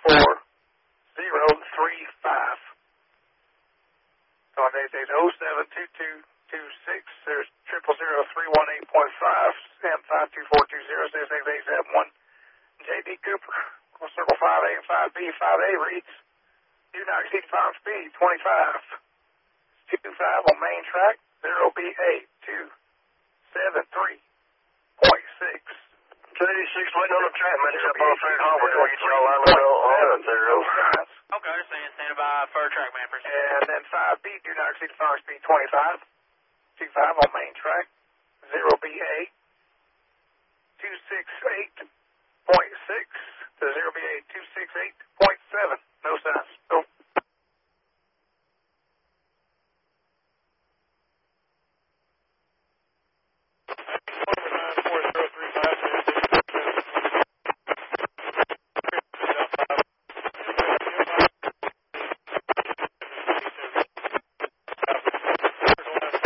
So there's 072226. There's 0003118.5 and 52420. There's 8871. J.D. Cooper. We'll circle 5A and 5B. 5A reads, do not exceed final speed 25. 25 on main track. 0B8 273.6. 286 waiting on the track, man. Jump on Fred Harbor till we get y'all lined up on it there. Okay, stand by for track, man. And then 5B, do not exceed final speed 25. 25 on main track. 0B8 268.6 to 0B8